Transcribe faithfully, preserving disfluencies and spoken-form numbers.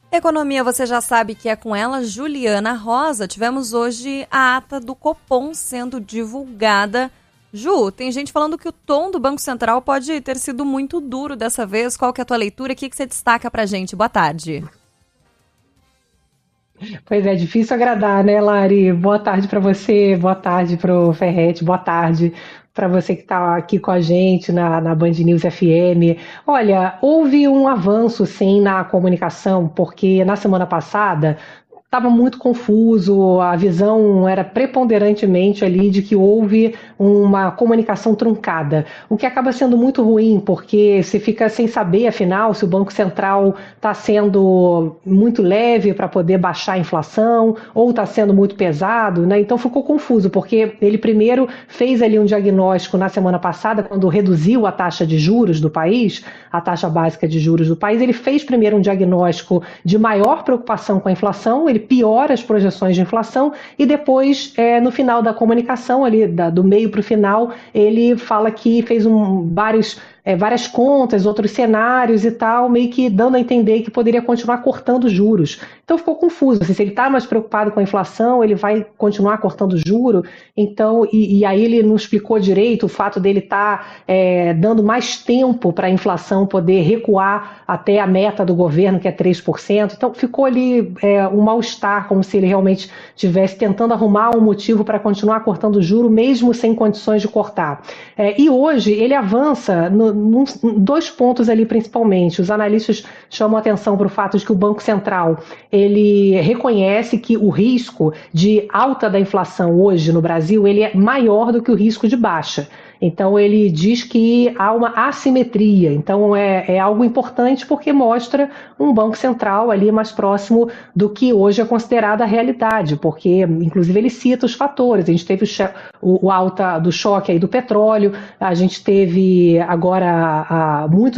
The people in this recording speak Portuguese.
Economia, você já sabe que é com ela, Juliana Rosa. Tivemos hoje a ata do Copom sendo divulgada. Ju, tem gente falando que o tom do Banco Central pode ter sido muito duro dessa vez. Qual que é a tua leitura? O que, que você destaca pra gente? Boa tarde. Pois é, difícil agradar, né, Lari? Boa tarde para você, boa tarde para o Ferretti, boa tarde para você que está aqui com a gente na, na Band News F M. Olha, houve um avanço, sim, na comunicação, porque na semana passada estava muito confuso, a visão era preponderantemente ali de que houve uma comunicação truncada, o que acaba sendo muito ruim, porque você fica sem saber, afinal, se o Banco Central está sendo muito leve para poder baixar a inflação ou está sendo muito pesado, né? Então ficou confuso, porque ele primeiro fez ali um diagnóstico na semana passada, quando reduziu a taxa de juros do país, a taxa básica de juros do país, ele fez primeiro um diagnóstico de maior preocupação com a inflação, ele piora as projeções de inflação e depois, é, no final da comunicação, ali da, do meio para o final, ele fala que fez um, vários, é, várias contas, outros cenários e tal, meio que dando a entender que poderia continuar cortando juros. Então ficou confuso, assim, se ele está mais preocupado com a inflação, ele vai continuar cortando juro, então, e, e aí ele não explicou direito o fato dele estar tá, é, dando mais tempo para a inflação poder recuar até a meta do governo, que é três por cento, então ficou ali é, um mal-estar, como se ele realmente estivesse tentando arrumar um motivo para continuar cortando o juro, mesmo sem condições de cortar. É, e hoje ele avança no, num, dois pontos ali principalmente. Os analistas chamam atenção para o fato de que o Banco Central ele reconhece que o risco de alta da inflação hoje no Brasil ele é maior do que o risco de baixa. Então ele diz que há uma assimetria, então é, é algo importante porque mostra um Banco Central ali mais próximo do que hoje é considerada a realidade, porque inclusive ele cita os fatores, a gente teve o, o, o alta do choque aí do petróleo, a gente teve agora a, a, muitos